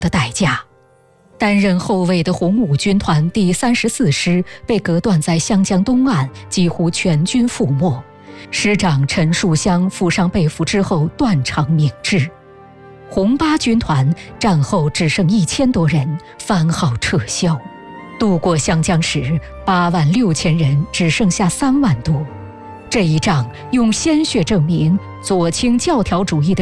的代价。担任后卫的红五军团第34师被隔断在湘江东岸，几乎全军覆没。师长陈树湘负伤被俘之后断肠明志。红八军团战后只剩1000多人，番号撤销。渡过湘江时，86000人只剩下3万多。这一仗用鲜血证明左倾教条主义的